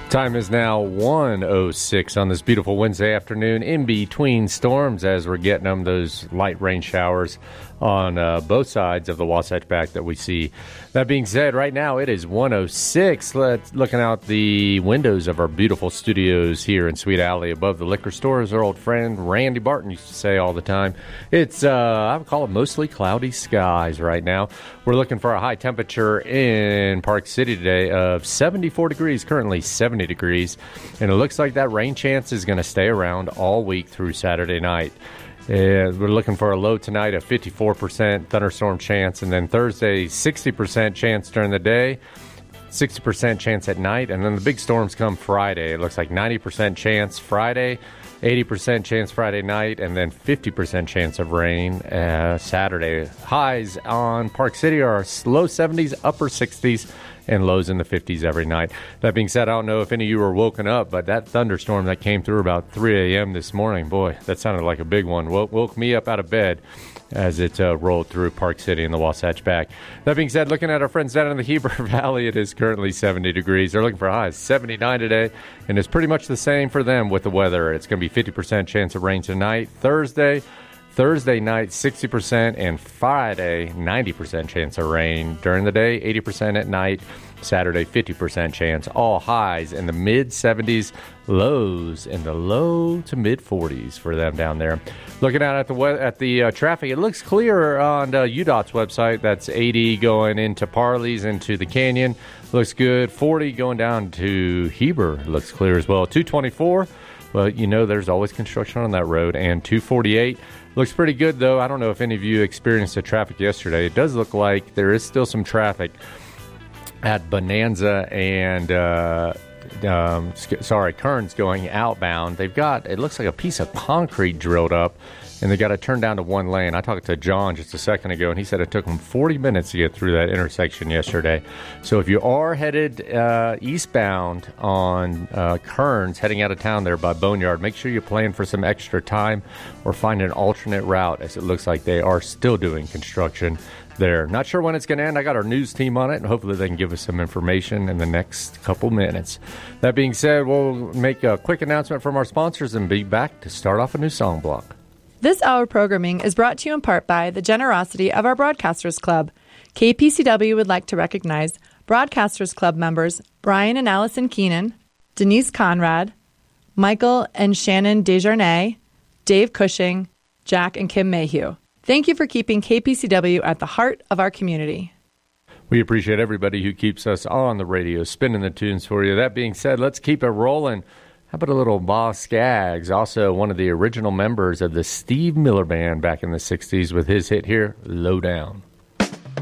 Time is now 1:06 on this beautiful Wednesday afternoon, in between storms as we're getting them, those light rain showers on both sides of the Wasatch Back that we see. That being said, right now it is 1:06. Let's looking out the windows of our beautiful studios here in Sweet Alley above the liquor store, as our old friend Randy Barton used to say all the time. It's, I would call it mostly cloudy skies right now. We're looking for a high temperature in Park City today of 74 degrees, currently 70 degrees, and it looks like that rain chance is going to stay around all week through Saturday night. We're looking for a low tonight of 54% thunderstorm chance, and then Thursday 60% chance during the day, 60% chance at night, and then the big storms come Friday. It looks like 90% chance Friday, 80% chance Friday night, and then 50% chance of rain Saturday. Highs on Park City are low 70s, upper 60s, and lows in the 50s every night. That being said, I don't know if any of you were woken up, but that thunderstorm that came through about 3 a.m. this morning, boy, that sounded like a big one. Woke me up out of bed as it rolled through Park City and the Wasatch Back. That being said, looking at our friends down in the Heber Valley, it is currently 70 degrees. They're looking for highs 79 today, and it's pretty much the same for them with the weather. It's going to be 50% chance of rain tonight. Thursday night, 60%, and Friday, 90% chance of rain. During the day, 80% at night. Saturday, 50% chance. All highs in the mid-70s, lows in the low to mid-40s for them down there. Looking out at the traffic, it looks clear on UDOT's website. That's 80 going into Parley's, into the Canyon. Looks good. 40 going down to Heber. Looks clear as well. 224, well, you know there's always construction on that road. And 248. Looks pretty good, though. I don't know if any of you experienced the traffic yesterday. It does look like there is still some traffic at Bonanza and, Kearns going outbound. They've got, it looks like a piece of concrete drilled up, and they got to turn down to one lane. I talked to John just a second ago, and he said it took them 40 minutes to get through that intersection yesterday. So if you are headed eastbound on Kearns, heading out of town there by Boneyard, make sure you plan for some extra time or find an alternate route, as it looks like they are still doing construction there. Not sure when it's going to end. I got our news team on it, and hopefully they can give us some information in the next couple minutes. That being said, we'll make a quick announcement from our sponsors and be back to start off a new song block. This hour programming is brought to you in part by the generosity of our Broadcasters Club. KPCW would like to recognize Broadcasters Club members Brian and Allison Keenan, Denise Conrad, Michael and Shannon Desjarnais, Dave Cushing, Jack and Kim Mayhew. Thank you for keeping KPCW at the heart of our community. We appreciate everybody who keeps us on the radio, spinning the tunes for you. That being said, let's keep it rolling. How about a little Boz Scaggs, also one of the original members of the Steve Miller Band back in the 60s with his hit here, Low Down.